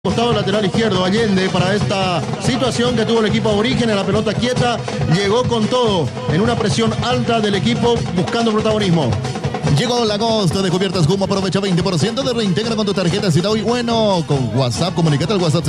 Costado lateral izquierdo, Allende, para esta situación que tuvo el equipo Aborígenes, la pelota quieta, llegó con todo, en una presión alta del equipo buscando protagonismo. Llegó la costa de cubiertas Cumo, aprovecha 20% de reintegra con tu tarjeta si da hoy bueno. Con WhatsApp, comunícate al WhatsApp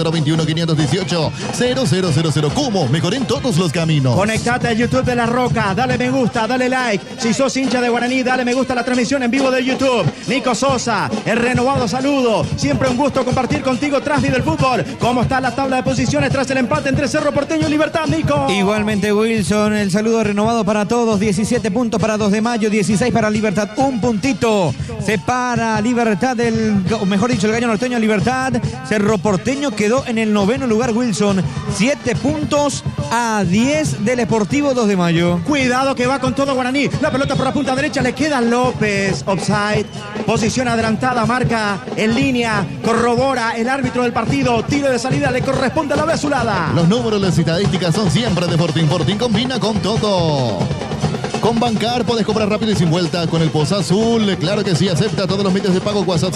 021-518-0000 Cumo, mejor en todos los caminos. Conectate al YouTube de La Roca, dale me gusta, dale like. Si sos hincha de Guaraní, dale me gusta a la transmisión en vivo de YouTube. Nico Sosa, el renovado saludo. Siempre un gusto compartir contigo Trasmi del fútbol. ¿Cómo está la tabla de posiciones tras el empate entre Cerro Porteño y Libertad, Nico? Igualmente, Wilson, el saludo renovado para todos. 17 puntos para 2 de mayo, 16 para Libertad. Un puntito separa Libertad o mejor dicho, el Gallo Norteño a Libertad. Cerro Porteño quedó en el 9º lugar, Wilson. 7 puntos a 10 del Sportivo 2 de mayo. Cuidado que va con todo Guaraní. La pelota por la punta derecha, le queda López. Offside. Posición adelantada, marca en línea. Corrobora el árbitro del partido. Tiro de salida le corresponde a la Azulada. Los números, las estadísticas son siempre de Fortín. Fortín combina con todo. Con Bancar podés comprar rápido y sin vuelta con el Poza Azul. Claro que sí, acepta todos los medios de pago. WhatsApp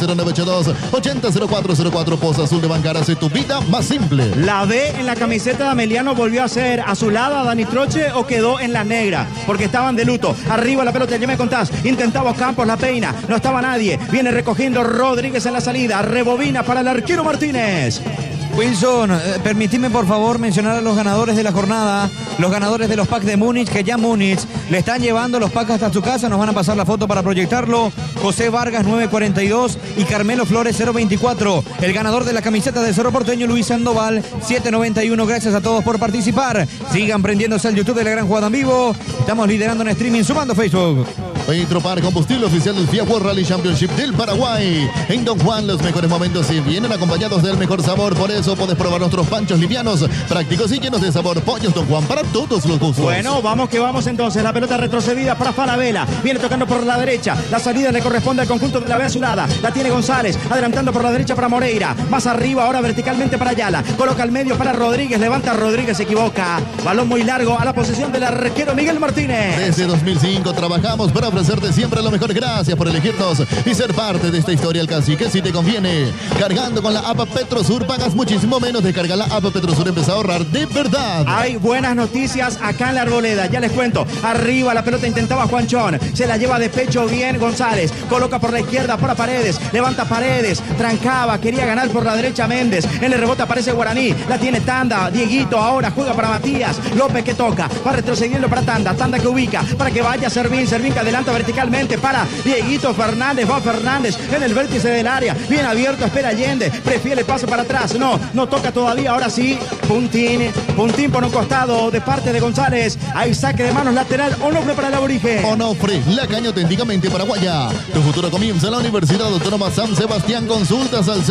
0982-800404. Poza Azul de Bancar hace tu vida más simple. La B en la camiseta de Ameliano volvió a ser azulada, Dani Troche, o quedó en la negra, porque estaban de luto. Arriba la pelota, ya me contás. Intentaba Campos, la peina, no estaba nadie. Viene recogiendo Rodríguez en la salida. Rebobina para el arquero Martínez. Wilson, permitime por favor mencionar a los ganadores de la jornada, los ganadores de los packs de Múnich, que ya Múnich le están llevando los packs hasta su casa, nos van a pasar la foto para proyectarlo. José Vargas 942 y Carmelo Flores 024. El ganador de la camiseta de Cerro Porteño, Luis Sandoval 791. Gracias a todos por participar. Sigan prendiéndose al YouTube de La Gran Jugada en Vivo. Estamos liderando en streaming, sumando Facebook. Petropar, combustible oficial del FIA World Rally Championship del Paraguay. En Don Juan los mejores momentos y vienen acompañados del mejor sabor. Por eso podés probar nuestros panchos livianos, prácticos y llenos de sabor. Pollos Don Juan para todos los gustos. Bueno, vamos que vamos entonces. La pelota retrocedida para Falabella. Viene tocando por la derecha. La salida le corresponde al conjunto de la B azulada. La tiene González, adelantando por la derecha para Moreira. Más arriba, ahora verticalmente para Ayala. Coloca al medio para Rodríguez. Levanta Rodríguez, se equivoca. Balón muy largo a la posesión del arquero Miguel Martínez. Desde 2005 trabajamos para ofrecerte siempre lo mejor. Gracias por elegirnos y ser parte de esta historia. El Cacique, si te conviene. Cargando con la app Petrosur pagas muchísimo menos. Descarga la app Petrosur, empieza a ahorrar de verdad. Hay buenas noticias acá en la Arboleda, ya les cuento. Arriba la pelota intentaba Juanchón, se la lleva de pecho bien González. Coloca por la izquierda para Paredes, levanta Paredes, trancaba, quería ganar por la derecha Méndez. En el rebote aparece Guaraní, la tiene Tanda. Dieguito ahora juega para Matías López, que toca, va retrocediendo para Tanda. Tanda que ubica para que vaya Servín. Servín que adelanta verticalmente para Dieguito Fernández. Va Fernández en el vértice del área, bien abierto, espera Allende, prefiere el paso para atrás. No toca todavía, ahora sí. Puntín por un costado de parte de González. Hay saque de manos lateral. Onofre para el Aborigen. Onofre, la caña auténticamente paraguaya. Tu futuro comienza en la Universidad Autónoma San Sebastián. Consultas al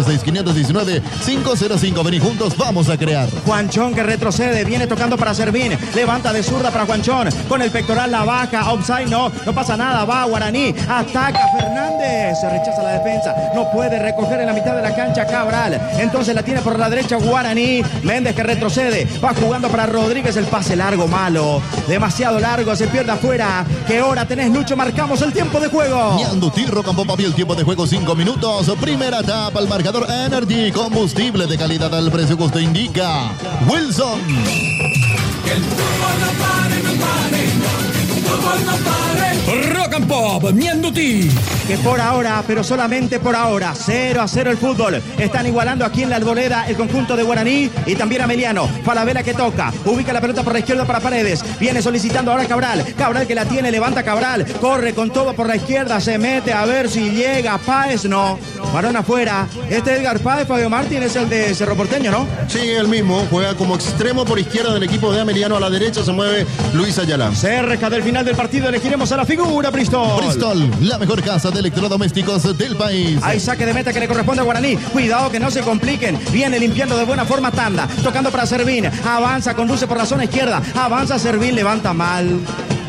0986-519-505. Vení juntos, vamos a crear. Juanchón que retrocede, viene tocando para Servín. Levanta de zurda para Juanchón. Con el pectoral la baja. Offside, no pasa nada. Va Guaraní. Ataca Fernández. Se rechaza la defensa. No puede recoger en la mitad de la cancha Cabral. Entonces la tiene por la derecha Guaraní. Méndez que retrocede. Va jugando para Rodríguez. El pase largo, malo. Demasiado largo. Se pierde afuera. ¿Qué hora tenés, Lucho? Marcamos el tiempo de juego. Ñandutí, Rocambó, papi, el tiempo de juego 5 minutos. Primera etapa, el marcador Energy. Combustible de calidad al precio que usted indica. Wilson. Que el fútbol no pare, no pare. El fútbol no pare. Rock and Pop, Ñandutí. Que por ahora, pero solamente por ahora, 0-0 el fútbol. Están igualando aquí en la Arboleda el conjunto de Guaraní y también Ameliano. Falabella que toca, ubica la pelota por la izquierda para Paredes. Viene solicitando ahora Cabral. Cabral que la tiene, levanta Cabral. Corre con todo por la izquierda, se mete a ver si llega. Páez, no. Varón afuera. Este Edgar Páez, Fabio Martín, es el de Cerro Porteño, ¿no? Sí, el mismo. Juega como extremo por izquierda del equipo de Ameliano. A la derecha se mueve Luis Ayala. Cerca del final del partido elegiremos a la figura Bristol. Bristol, la mejor casa de electrodomésticos del país. Hay saque de meta que le corresponde a Guaraní. Cuidado que no se compliquen. Viene limpiando de buena forma Tanda. Tocando para Servín. Avanza, conduce por la zona izquierda. Avanza Servín, levanta mal.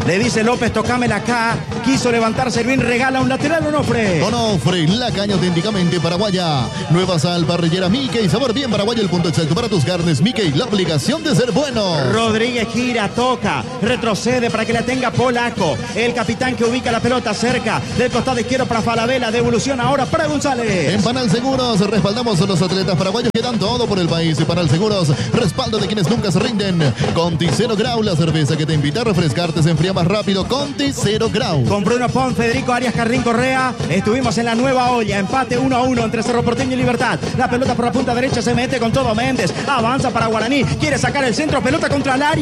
Le dice López, tocámela acá. Quiso levantar Servín, regala un lateral Onofre. Onofre, la caña auténticamente paraguaya. Nueva sal parrillera Mickey, sabor bien paraguayo, el punto exacto para tus carnes. Mickey, la obligación de ser bueno. Rodríguez gira, toca, retrocede para que la tenga Polaco. El capitán que ubica la pelota cerca del costado izquierdo para Falabella. Devolución ahora para González. En Panal Seguros respaldamos a los atletas paraguayos que dan todo por el país. Panal Seguros, respaldo de quienes nunca se rinden. Conti 0 Grau, la cerveza que te invita a refrescarte, se enfría más rápido. Conti 0 Grau. Con Bruno Pon, Federico Arias, Carrín Correa, estuvimos en la nueva olla. Empate 1-1 entre Cerro Porteño y Libertad. La pelota por la punta derecha se mete con todo Méndez. Avanza para Guaraní. Quiere sacar el centro. Pelota contra el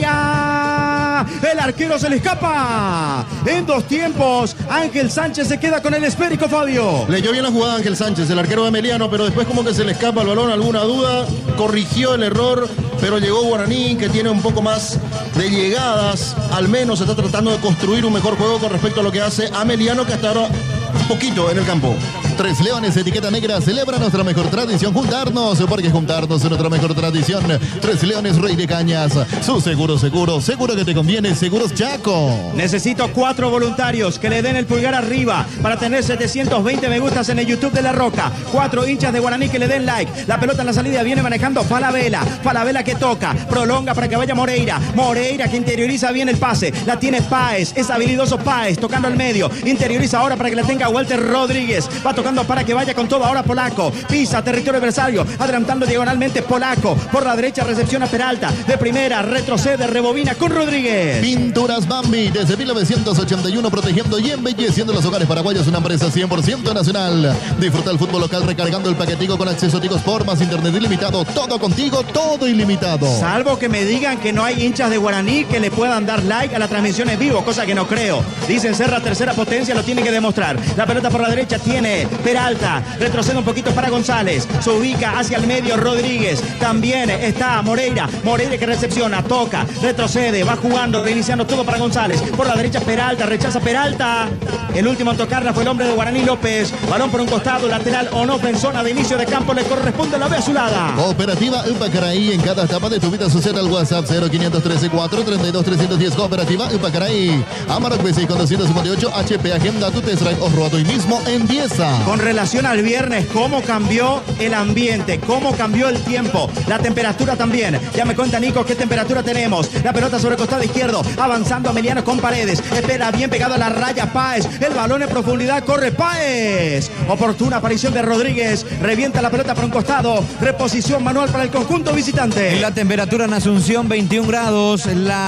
área. El arquero se le escapa. En dos tiempos, Ángel Sánchez se queda con el esférico, Fabio. Leyó bien la jugada Ángel Sánchez, el arquero de Emiliano, pero después como que se le escapa el balón, alguna duda. Corrigió el error, pero llegó Guaraní, que tiene un poco más de llegadas. Al menos está tratando de construir un mejor juego con respecto a lo que hace Ameliano, que hasta ahora poquito en el campo. Tres Leones, etiqueta negra, celebra nuestra mejor tradición, juntarnos, porque juntarnos es nuestra mejor tradición. Tres Leones, Rey de Cañas, su seguro que te conviene, Seguros Chaco. Necesito 4 voluntarios que le den el pulgar arriba para tener 720 me gustas en el YouTube de La Roca. 4 hinchas de Guaraní que le den like. La pelota en la salida viene manejando Falabella. Falabella que toca, prolonga para que vaya Moreira. Moreira que interioriza bien el pase. La tiene Páez, es habilidoso Páez, tocando al medio. Interioriza ahora para que la tenga Walter Rodríguez. Va tocando para que vaya con todo ahora Polaco. Pisa territorio adversario, adelantando diagonalmente Polaco. Por la derecha recepciona Peralta. De primera, retrocede, rebobina con Rodríguez. Pinturas Bambi, desde 1981 protegiendo y embelleciendo los hogares paraguayos. Una empresa 100% nacional. Disfruta el fútbol local recargando el paquetico con acceso a Tigos por más internet ilimitado. Todo contigo, todo ilimitado. Salvo que me digan que no hay hinchas de Guaraní que le puedan dar like a la transmisión en vivo, cosa que no creo. Dicen ser la tercera potencia, lo tiene que demostrar. La pelota por la derecha tiene Peralta, retrocede un poquito para González, se ubica hacia el medio Rodríguez, también está Moreira que recepciona, toca, retrocede, va jugando, reiniciando todo para González, por la derecha Peralta, rechaza Peralta, el último en tocarla fue el hombre de Guaraní López, balón por un costado, lateral Onofre en zona de inicio de campo, le corresponde la B azulada. Cooperativa Upacaraí, en cada etapa de tu vida sucede al WhatsApp 0513 432 310. Cooperativa Upacaraí, Amarok B6 con 258, HP Agenda, tu test drive off-road hoy mismo empieza. Con relación al viernes, cómo cambió el ambiente, cómo cambió el tiempo, la temperatura también. Ya me cuenta Nico qué temperatura tenemos. La pelota sobre el costado izquierdo, avanzando Emiliano con Paredes. Espera bien pegado a la raya Páez. El balón en profundidad, corre Páez. Oportuna aparición de Rodríguez. Revienta la pelota por un costado. Reposición manual para el conjunto visitante. La temperatura en Asunción, 21 grados.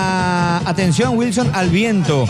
La atención, Wilson, al viento.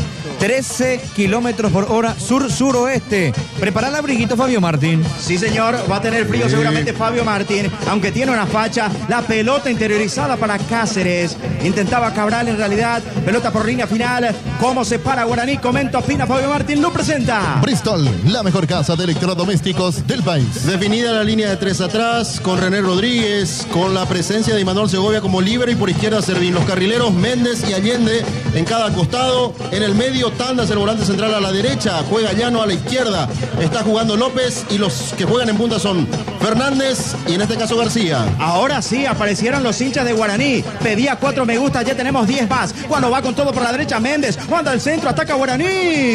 13 kilómetros por hora, sur-suroeste. Prepara el abriguito, Fabio Martín. Sí, señor, va a tener frío seguramente Fabio Martín, aunque tiene una facha. La pelota interiorizada para Cáceres. Intentaba Cabral en realidad. Pelota por línea final. ¿Cómo se para Guaraní? Comenta, opina Fabio Martín, lo presenta. Bristol, la mejor casa de electrodomésticos del país. Definida la línea de 3 atrás, con René Rodríguez, con la presencia de Imanol Segovia como libre y por izquierda Servín. Los carrileros Méndez y Allende en cada costado. En el medio Tandas, el volante central a la derecha. Juega Llano a la izquierda. Está jugando López y los que juegan en punta son Fernández y en este caso García. Ahora sí aparecieron los hinchas de Guaraní. Pedía 4 me gusta, ya tenemos 10 más. Cuando va con todo por la derecha Méndez, manda al centro, ataca Guaraní.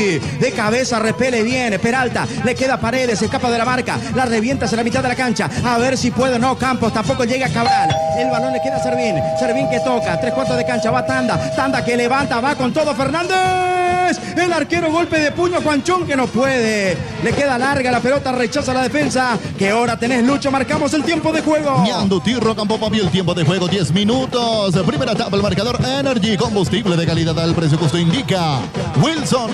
De cabeza repele bien Peralta, le queda Paredes, escapa de la marca, la revienta hacia la mitad de la cancha. A ver si puede, no, Campos, tampoco llega Cabral. El balón le queda a Servín. Servín que toca, 3/4 de cancha, va Tanda. Tanda que levanta, va con todo Fernández. El arquero, golpe de puño, Juanchón que no puede. Le queda larga la pelota, rechaza la defensa. ¿Qué hora tenés, Lucho? Marcamos el tiempo de juego. Ñandu Tirro Campo Pabio, el tiempo de juego 10 minutos. Primera etapa, el marcador Energy, combustible de calidad al precio que usted indica. Wilson.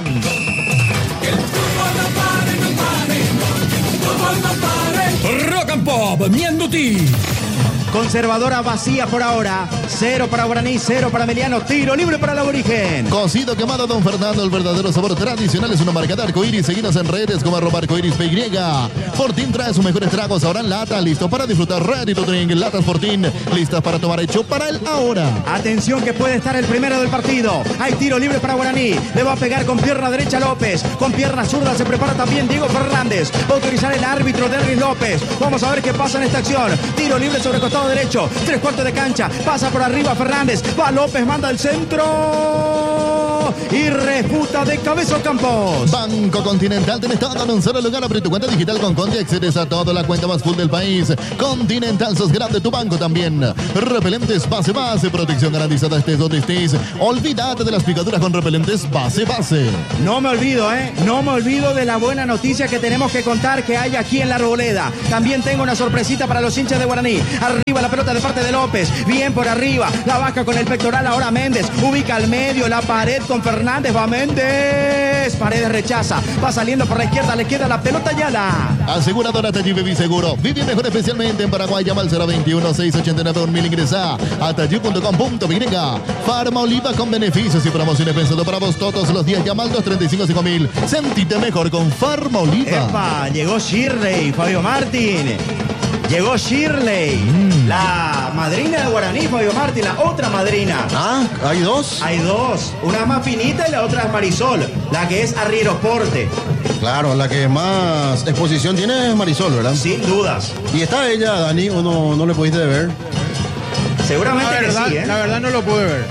Que el fútbol no pare, no pare. Fútbol no pare. Rock and Pop, Mianduti. Conservadora vacía por ahora. 0 para Guaraní, 0 para Emiliano. Tiro libre para el aborigen. Cocido quemado Don Fernando, el verdadero sabor tradicional es una marca de arcoíris. Seguinos en redes como @arcoírispy. Fortín trae sus mejores tragos ahora en lata, listo para disfrutar. Ready to drink, latas Fortín, listas para tomar, hecho para el ahora. Atención que puede estar el primero del partido. Hay tiro libre para Guaraní. Le va a pegar con pierna derecha López. Con pierna zurda se prepara también Diego Fernández. Va a autorizar el árbitro Derris López. Vamos a ver qué pasa en esta acción. Tiro libre sobre el costado derecho. 3/4 de cancha. Pasa por arriba Fernández. Va López, manda al centro. centro y refuta de cabeza Campos. Banco Continental, tenés todo en un solo lugar. Abre tu cuenta digital con Conti, accedes a toda la cuenta más full del país. Continental, sos grande, tu banco también. Repelentes base, protección garantizada estés donde estés. Olvídate de las picaduras con repelentes base. No me olvido, no me olvido de la buena noticia que tenemos que contar que hay aquí en la Arboleda. También tengo una sorpresita para los hinchas de Guaraní. Arriba la pelota de parte de López, bien por arriba, la baja con el pectoral ahora Méndez, ubica al medio, la pared con Fernández, va Méndez, Paredes rechaza, va saliendo por la izquierda, le queda la pelota Ayala. Aseguradora Taller Viví Seguro, vive mejor especialmente en Paraguay, llama al 021-689-1000, ingresa a taller.com.py. Farma Oliva con beneficios y promociones pensando para vos todos los días, llama al 235-5000, sentite mejor con Farma Oliva. Epa, llegó Shirley, Fabio Martín. Llegó Shirley, la madrina de Guaraní, Fabio Martín, la otra madrina. Ah, ¿hay dos? Hay dos, una más finita y la otra es Marisol, la que es Arrieroporte. Claro, la que más exposición tiene es Marisol, ¿verdad? Sin dudas. ¿Y está ella, Dani, o no le pudiste ver? Seguramente que sí, La verdad no lo pude ver.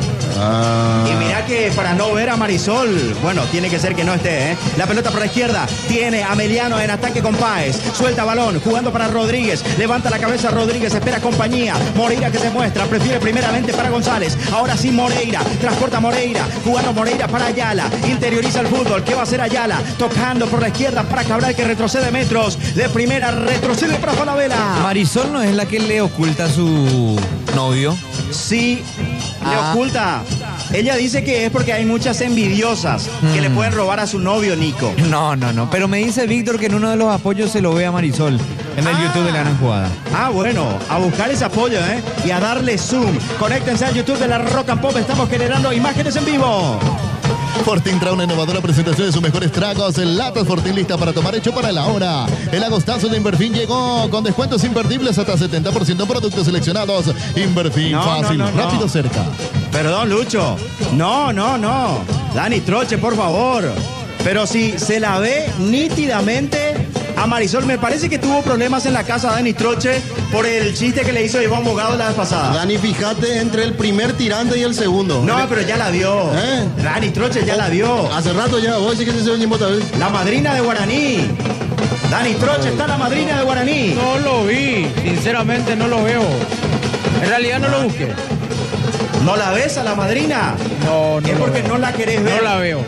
Y mira que para no ver a Marisol, bueno, tiene que ser que no esté, La pelota por la izquierda, tiene a Meliano en ataque con Páez, suelta balón, jugando para Rodríguez, levanta la cabeza Rodríguez, espera compañía, Moreira que se muestra, prefiere primeramente para González, ahora sí Moreira, transporta Moreira, jugando Moreira para Ayala, interioriza el fútbol, ¿qué va a hacer Ayala? Tocando por la izquierda para Cabral que retrocede metros, de primera retrocede para Falabella. Marisol no es la que le oculta a su novio. Sí, le oculta. Ella dice que es porque hay muchas envidiosas que le pueden robar a su novio, Nico. No. Pero me dice Víctor que en uno de los apoyos se lo ve a Marisol en el YouTube de la gran jugada. Bueno, a buscar ese apoyo, y a darle zoom. Conéctense al YouTube de la Rock and Pop. Estamos generando imágenes en vivo. Fortín trae una innovadora presentación de sus mejores tragos. El Latas Fortín lista para tomar, hecho para la hora. El agostazo de Inverfin llegó con descuentos imperdibles hasta 70% en productos seleccionados. Inverfin, fácil, rápido, cerca. Perdón, Lucho. No. Dani Troche, por favor. Pero si se la ve nítidamente a Marisol, me parece que tuvo problemas en la casa Dani Troche por el chiste que le hizo Iván Bogado la vez pasada. Dani, fíjate entre el primer tirante y el segundo. No, pero ya la vio. Dani Troche ya la vio. Hace rato ya, vos decís que se se otra vez. La madrina de Guaraní. Dani Troche está la madrina de Guaraní. No lo vi, sinceramente no lo veo. En realidad no lo busqué. ¿No la ves a la madrina? No. Es porque no la querés ver. No la veo.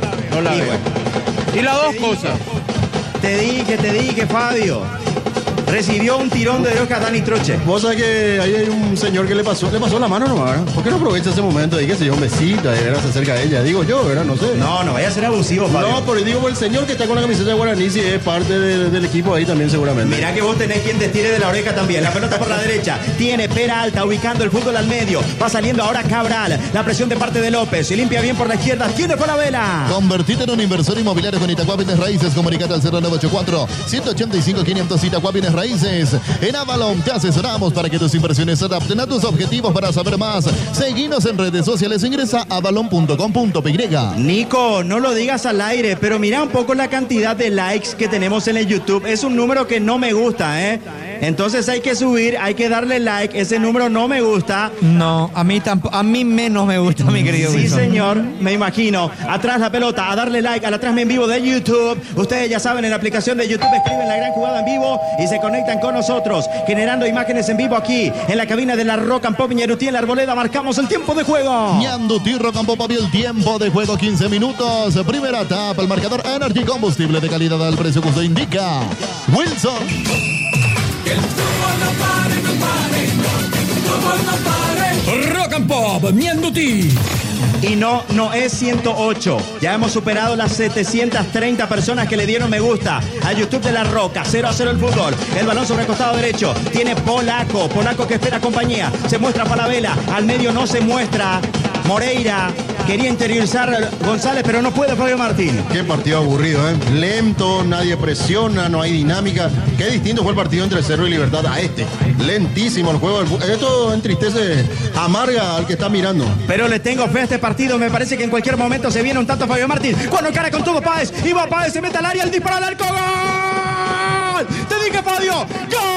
Y las dos cosas. Te dije, Fabio. Recibió un tirón de oreja a Dani Troche. Vos sabés que ahí hay un señor que le pasó la mano nomás, ¿verdad? ¿Por qué no aprovecha ese momento y qué sé yo, un besito, y se acerca a ella? Digo yo, ¿verdad? No sé. No vaya a ser abusivo, Fabio. No, pero digo, el señor que está con la camiseta de Guaraní, si es parte del equipo ahí también seguramente. Mirá que vos tenés quien te tire de la oreja también. La pelota por la derecha. Tiene Peralta ubicando el fútbol al medio. Va saliendo ahora Cabral. La presión de parte de López. Se limpia bien por la izquierda. Tiene Falabella. Convertite en un inversor inmobiliario con Itaqua Bienes Raíces. Comunicate al 0984-185-500 Itaqua Bienes Raíces. En Avalon te asesoramos para que tus inversiones se adapten a tus objetivos. Para saber más, seguinos en redes sociales. Ingresa a avalon.com.py. Nico, no lo digas al aire, pero mira un poco la cantidad de likes que tenemos en el YouTube. Es un número que no me gusta, Entonces hay que subir, hay que darle like. Ese número no me gusta. No, a mí tampoco, a mí menos me gusta, mi querido Sí, Wilson. señor, me imagino. Atrás la pelota, a darle like al Atrásme en Vivo de YouTube. Ustedes ya saben, en la aplicación de YouTube escriben La Gran Jugada en Vivo y se conectan con nosotros, generando imágenes en vivo aquí, en la cabina de la Rock and Pop Ñerutí en la Arboleda. Marcamos el tiempo de juego. Ñandutí Rock and Pop había el tiempo de juego, 15 minutos. Primera etapa, el marcador Energy, combustible de calidad al precio que usted indica. Wilson. Que el fútbol no pare, fútbol no pare. Rock and Pop, Ñandutí. Y no es 108. Ya hemos superado las 730 personas que le dieron me gusta a YouTube de La Roca. 0-0 el fútbol. El balón sobre el costado derecho. Tiene Polaco que espera compañía. Se muestra Falabella. Al medio no se muestra Moreira. Quería interiorizar González, pero no puede Fabio Martín. Qué partido aburrido, Lento, nadie presiona, no hay dinámica. Qué distinto fue el partido entre Cerro y Libertad a este. Lentísimo el juego. Esto entristece, amarga al que está mirando. Pero le tengo fe a este partido. Me parece que en cualquier momento se viene un tanto Fabio Martín. Cuando cara con todo Páez. Y va Páez, se mete al área, el disparo al arco. ¡Gol! Te dije, Fabio. ¡Gol!